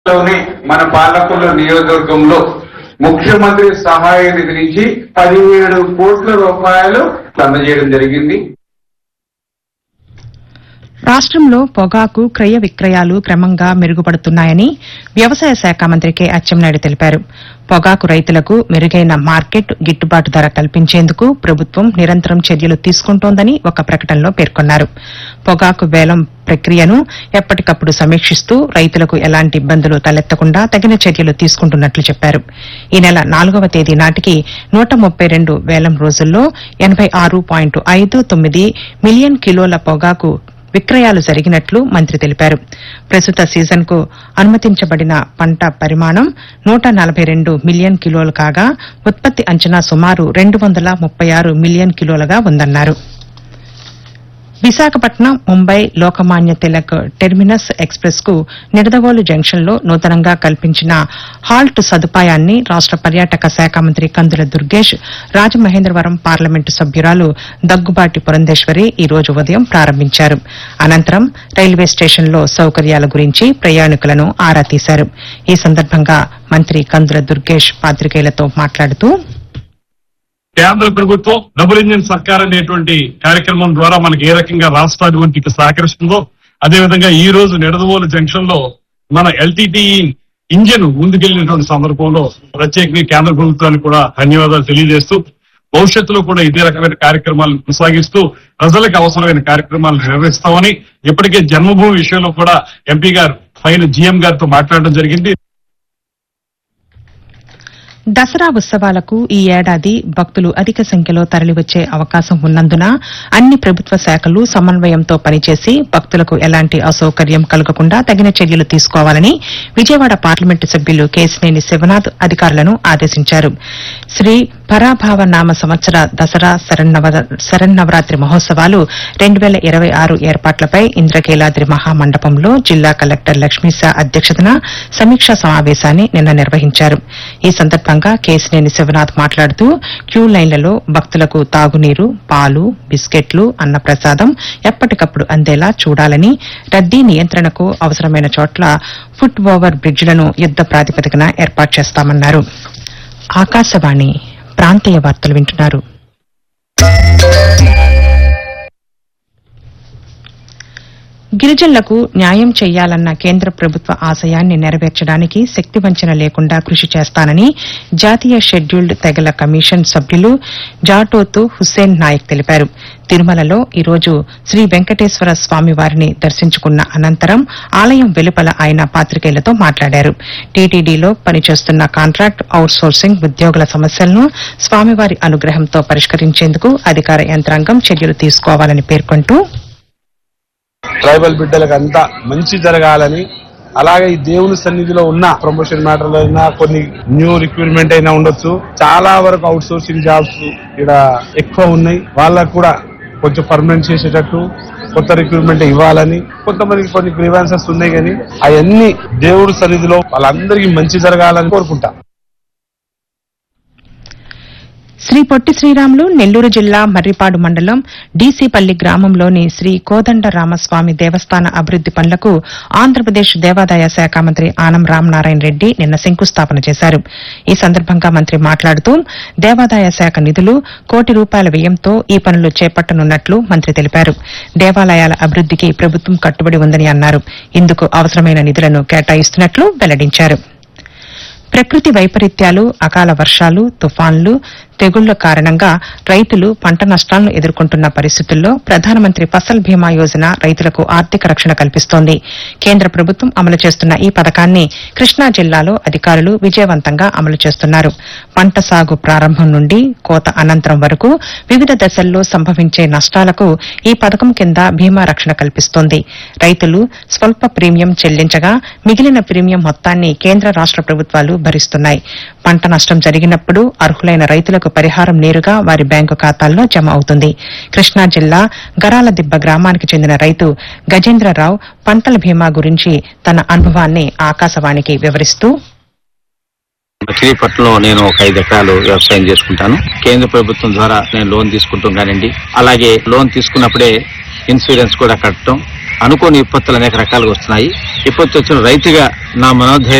లోనే మన పాలకొల్లు నియోజకవర్గంలో ముఖ్యమంత్రి సహాయ నిధి నుంచి 17 కోట్ల రూపాయలు అందజేయడం జరిగింది. రాష్ట్రంలో పొగాకు క్రయ విక్రయాలు క్రమంగా మెరుగుపడుతున్నాయని వ్యవసాయ శాఖ మంత్రి కె అచ్చెన్నాయుడు తెలిపారు. పొగాకు రైతులకు మెరుగైన మార్కెట్ గిట్టుబాటు ధర కల్పించేందుకు ప్రభుత్వం నిరంతరం చర్యలు తీసుకుంటోందని ఒక ప్రకటనలో పేర్కొన్నారు. పొగాకు వేలం ప్రక్రియను ఎప్పటికప్పుడు సమీక్షిస్తూ రైతులకు ఎలాంటి ఇబ్బందులు తలెత్తకుండా తగిన చర్యలు తీసుకుంటున్నట్లు చెప్పారు. ఈ నెల 4వ తేదీ నాటికి 132 వేలం రోజుల్లో 86.59 మిలియన్ కిలోల పొగాకు విక్రయాలు జరిగినట్లు మంత్రి తెలిపారు. ప్రస్తుత సీజన్ కు అనుమతించబడిన పంట పరిమాణం 142 మిలియన్ కిలోలు కాగా ఉత్పత్తి అంచనా సుమారు 236 మిలియన్ కిలోలుగా ఉందన్నారు. విశాఖపట్నం ముంబై లోకమాన్య తిలక్ టెర్మినస్ ఎక్స్ప్రెస్ కు నిడదవోలు జంక్షన్ లో నూతనంగా కల్పించిన హాల్ట్ సదుపాయాన్ని రాష్ట పర్యాటక శాఖ మంత్రి కందుల దుర్గేష్, రాజమహేంద్రవరం పార్లమెంటు సభ్యురాలు దగ్గుబాటి పురంధేశ్వరి ఈ రోజు ఉదయం ప్రారంభించారు. అనంతరం రైల్వే స్టేషన్లో సౌకర్యాల గురించి ప్రయాణికులను ఆరా తీశారు. ఈ సందర్భంగా మంత్రి కందుల దుర్గేష్ పాతికేయులతో మాట్లాడుతూ, కేంద్ర ప్రభుత్వం డబుల్ ఇంజిన్ సర్కార్ అనేటువంటి కార్యక్రమం ద్వారా మనకి ఏ రకంగా రాష్ట్ర అభివృద్ధికి సహకరిస్తుందో అదేవిధంగా ఈ రోజు నిడదవోలు జంక్షన్ లో మన ఎల్టీటీ ఇంజిన్ ముందుకెళ్లినటువంటి సందర్భంలో ప్రత్యేకంగా కేంద్ర ప్రభుత్వానికి కూడా ధన్యవాదాలు తెలియజేస్తూ భవిష్యత్తులో కూడా ఇదే రకమైన కార్యక్రమాలను కొనసాగిస్తూ ప్రజలకు అవసరమైన కార్యక్రమాలు నిర్వహిస్తామని ఇప్పటికే జన్మభూమి విషయంలో కూడా ఎంపీ గారు పైన జీఎం గారితో మాట్లాడడం జరిగింది. దసరా ఉత్సవాలకు ఈ ఏడాది భక్తులు అధిక సంఖ్యలో తరలివచ్చే అవకాశం ఉన్నందున అన్ని ప్రభుత్వ శాఖలు సమన్వయంతో పనిచేసి భక్తులకు ఎలాంటి అసౌకర్యం కలగకుండా తగిన చర్యలు తీసుకోవాలని విజయవాడ పార్లమెంటు సభ్యులు కేశినేని శివనాథ్ అధికారులను ఆదేశించారు. శ్రీ పరాభావ నామ సంవత్సర దసరా శరన్నవరాత్రి మహోత్సవాలు 2026 ఏర్పాట్లపై ఇంద్రకీలాద్రి మహామండపంలో జిల్లా కలెక్టర్ లక్ష్మీశా అధ్యక్షతన సమీక్షా సమావేశాన్ని నిన్న నిర్వహించారు. ఈ సందర్భంగా కేశినేని శివనాథ్ మాట్లాడుతూ క్యూ లైన్లలో భక్తులకు తాగునీరు, పాలు, బిస్కెట్లు, అన్నప్రసాదం ఎప్పటికప్పుడు అందేలా చూడాలని, రద్దీ నియంత్రణకు అవసరమైన చోట్ల ఫుట్ ఓవర్ బ్రిడ్జిలను యుద్ద ప్రాతిపదికన ఏర్పాటు చేస్తామన్నారు. ఆకాశవాణి ప్రాంతీయ వార్తలు వింటున్నారు. గిరిజనులకు న్యాయం చేయాలన్న కేంద్ర ప్రభుత్వ ఆశయాన్ని నెరవేర్చడానికి శక్తివంచన లేకుండా కృషి చేస్తానని జాతీయ షెడ్యూల్డ్ తెగల కమిషన్ సభ్యులు జాటోతు హుస్సేన్ నాయక్ తెలిపారు. తిరుమలలో ఈ రోజు శ్రీ వెంకటేశ్వర స్వామివారిని దర్శించుకున్న అనంతరం ఆలయం వెలుపల ఆయన పాతికేయులతో మాట్లాడారు. టీటీడీలో పనిచేస్తున్న కాంట్రాక్ట్ అవుట్ సోర్సింగ్ ఉద్యోగుల సమస్యలను స్వామివారి అనుగ్రహంతో పరిష్కరించేందుకు అధికార యంత్రాంగం చర్యలు తీసుకోవాలని పేర్కొంటూ, ట్రైబల్ బిడ్డలకు అంతా మంచి జరగాలని, అలాగే ఈ దేవుని సన్నిధిలో ఉన్న ప్రమోషన్ మ్యాటర్లో అయినా కొన్ని న్యూ రిక్రూట్మెంట్ అయినా ఉండొచ్చు, చాలా వరకు అవుట్ సోర్సింగ్ జాబ్స్ ఇక్కడ ఎక్కువ ఉన్నాయి, వాళ్ళకు కూడా కొంచెం పర్మనెంట్ చేసేటట్టు కొత్త రిక్రూట్మెంట్ ఇవ్వాలని, కొంతమందికి కొన్ని గ్రీవెన్సెస్ ఉన్నాయి కానీ అవన్నీ దేవుడి సన్నిధిలో వాళ్ళందరికీ మంచి జరగాలని కోరుకుంటా. శ్రీ పొట్టి శ్రీరాములు నెల్లూరు జిల్లా మర్రిపాడు మండలం డీసీపల్లి గ్రామంలోని శ్రీ కోదండ రామస్వామి దేవస్థాన అభివృద్ది పనులకు ఆంధ్రప్రదేశ్ దేవాదాయ శాఖ మంత్రి ఆనం రామనారాయణ రెడ్డి నిన్న శంకుస్థాపన చేశారు. ఈ సందర్భంగా మంత్రి మాట్లాడుతూ దేవాదాయ శాఖ నిధులు ₹1 కోటి వ్యయంతో ఈ పనులు చేపట్టనున్నట్లు మంత్రి తెలిపారు. దేవాలయాల అభివృద్దికి ప్రభుత్వం కట్టుబడి ఉందని అన్నారు. ఇందుకు అవసరమైన నిధులను కేటాయిస్తున్నట్లు వెల్లడించారు. ప్రకృతి వైపరీత్యాలు, అకాల వర్షాలు, తుఫాన్లు, తెగుళ్ల కారణంగా రైతులు పంట నష్టాలను ఎదుర్కొంటున్న పరిస్థితుల్లో ప్రధానమంత్రి ఫసల్ బీమా యోజన రైతులకు ఆర్థిక రక్షణ కల్పిస్తోంది. కేంద్ర ప్రభుత్వం అమలు చేస్తున్న ఈ పథకాన్ని కృష్ణా జిల్లాలో అధికారులు విజయవంతంగా అమలు చేస్తున్నారు. పంట సాగు ప్రారంభం నుండి కోత అనంతరం వరకు వివిధ దశల్లో సంభవించే నష్టాలకు ఈ పథకం కింద బీమా రక్షణ కల్పిస్తోంది. రైతులు స్వల్ప ప్రీమియం చెల్లించగా మిగిలిన ప్రీమియం మొత్తాన్ని కేంద్ర రాష్ట ప్రభుత్వాలు భరిస్తున్నాయి. పంట నష్టం జరిగినప్పుడు అర్హులైన రైతులకు పరిహారం నేరుగా వారి బ్యాంకు ఖాతాల్లో జమ అవుతుంది. కృష్ణా జిల్లా గరాలదిబ్బ గ్రామానికి చెందిన రైతు గజేంద్రరావు పంటల బీమా గురించి తన అనుభవాన్ని ఆకాశవాణికి వివరిస్తూ, మచిలీపట్నంలో నేను ఒక 5 ఎకరాలు వ్యవసాయం చేసుకుంటాను. కేంద్ర ప్రభుత్వం ద్వారా నేను లోన్ తీసుకుంటాం కానివ్వండి, అలాగే లోన్ తీసుకున్నప్పుడే ఇన్సూరెన్స్ కూడా కట్టడం, అనుకోని విపత్తులు అనేక రకాలుగా వస్తున్నాయి. విపత్తు వచ్చిన రైతుగా నా మనోధైర్యం